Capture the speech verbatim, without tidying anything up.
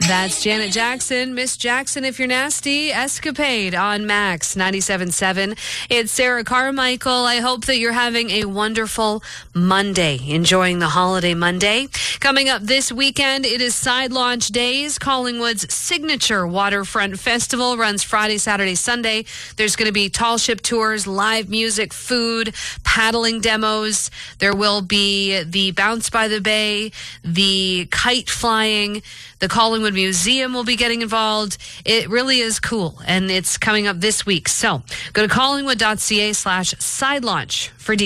That's Janet Jackson, Miss Jackson If You're Nasty, Escapade on Max ninety-seven point seven. It's Sarah Carmichael. I hope that you're having a wonderful Monday, enjoying the holiday Monday. Coming up this weekend, it is Side Launch Days. Collingwood's signature waterfront festival runs Friday, Saturday, Sunday. There's going to be tall ship tours, live music, food, paddling demos. There will be the Bounce by the Bay, the kite flying. The Collingwood Museum will be getting involved. It really is cool, and it's coming up this week. So go to collingwood.ca slash side launch for details.